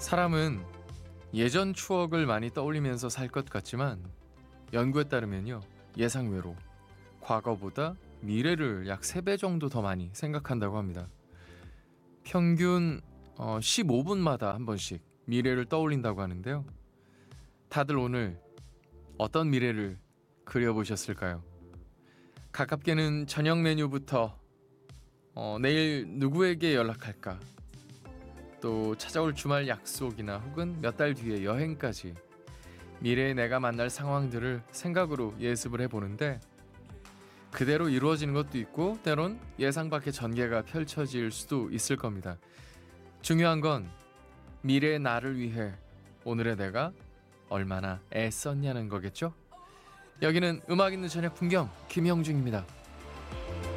사람은 예전 추억을 많이 떠올리면서 살 것 같지만 연구에 따르면요. 예상외로 과거보다 미래를 약 3배 정도 더 많이 생각한다고 합니다. 평균 15분마다 한 번씩 미래를 떠올린다고 하는데요. 다들 오늘 어떤 미래를 그려보셨을까요? 가깝게는 저녁 메뉴부터 내일 누구에게 연락할까? 또 찾아올 주말 약속이나 혹은 몇 달 뒤의 여행까지 미래에 내가 만날 상황들을 생각으로 예습을 해보는데 그대로 이루어지는 것도 있고 때론 예상 밖의 전개가 펼쳐질 수도 있을 겁니다. 중요한 건 미래의 나를 위해 오늘의 내가 얼마나 애썼냐는 거겠죠? 여기는 음악 있는 저녁 풍경 김형중입니다.